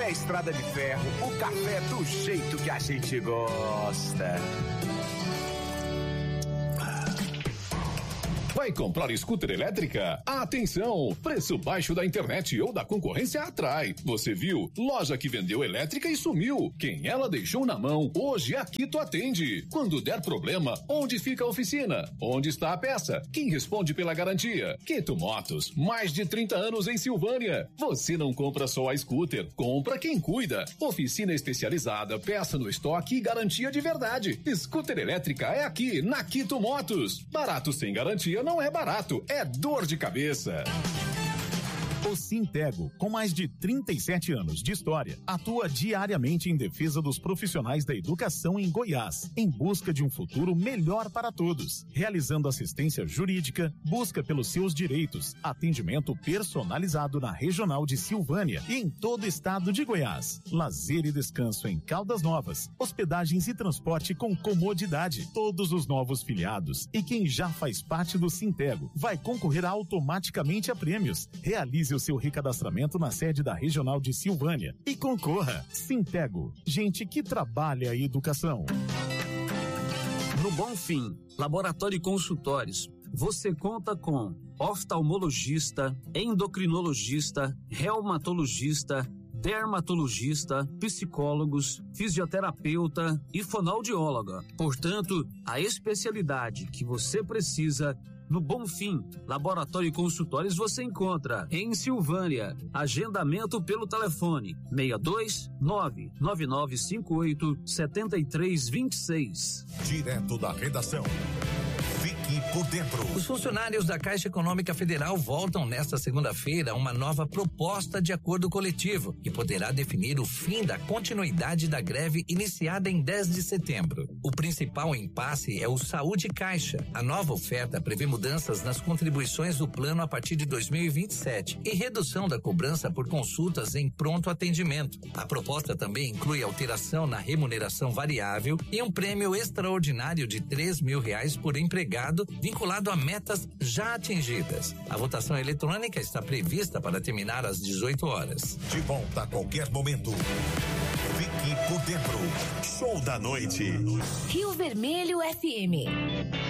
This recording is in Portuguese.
Café Estrada de Ferro, o café do jeito que a gente gosta. Vai comprar scooter elétrica? Atenção! Preço baixo da internet ou da concorrência atrai. Você viu? Loja que vendeu elétrica e sumiu. Quem ela deixou na mão, hoje a Quito atende. Quando der problema, onde fica a oficina? Onde está a peça? Quem responde pela garantia? Quito Motos, mais de 30 anos em Silvânia. Você não compra só a scooter, compra quem cuida. Oficina especializada, peça no estoque e garantia de verdade. Scooter elétrica é aqui, na Quito Motos. Barato sem garantia não é barato, é dor de cabeça. O Sintego, com mais de 37 anos de história, atua diariamente em defesa dos profissionais da educação em Goiás, em busca de um futuro melhor para todos, realizando assistência jurídica, busca pelos seus direitos, atendimento personalizado na Regional de Silvânia e em todo o estado de Goiás, lazer e descanso em Caldas Novas, hospedagens e transporte com comodidade. Todos os novos filiados e quem já faz parte do Sintego vai concorrer automaticamente a prêmios. Realize o seu recadastramento na sede da Regional de Silvânia e concorra. Sintego, gente que trabalha a educação. No Bonfim, Laboratório e Consultórios, você conta com oftalmologista, endocrinologista, reumatologista, dermatologista, psicólogos, fisioterapeuta e fonoaudióloga. Portanto, a especialidade que você precisa no Bonfim, Laboratório e Consultórios você encontra em Silvânia. Agendamento pelo telefone 62999587326. Direto da redação. Fique por dentro. Os funcionários da Caixa Econômica Federal voltam nesta segunda-feira a uma nova proposta de acordo coletivo, que poderá definir o fim da continuidade da greve iniciada em 10 de setembro. O principal impasse é o Saúde Caixa. A nova oferta prevê mudanças nas contribuições do plano a partir de 2027 e redução da cobrança por consultas em pronto atendimento. A proposta também inclui alteração na remuneração variável e um prêmio extraordinário de R$3.000 por empregado, vinculado a metas já atingidas. A votação eletrônica está prevista para terminar às 18 horas. De volta a qualquer momento. Fique por dentro. Show da noite. Rio Vermelho FM.